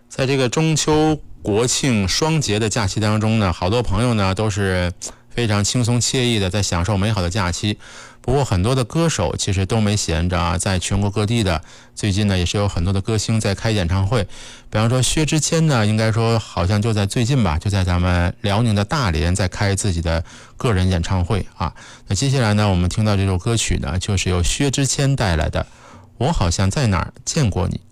在这个中秋国庆双节的假期当中呢，好多朋友呢都是非常轻松惬意的在享受美好的假期。不过很多的歌手其实都没闲着啊，在全国各地的最近呢也是有很多的歌星在开演唱会。比方说薛之谦呢，应该说好像就在最近吧，就在咱们辽宁的大连在开自己的个人演唱会啊。那接下来呢，我们听到这首歌曲呢，就是由薛之谦带来的《我好像在哪儿见过你》。